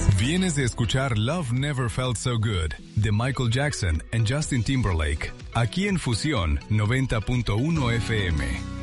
Vienes de escuchar Love Never Felt So Good de Michael Jackson and Justin Timberlake, aquí en Fusión 90.1 FM.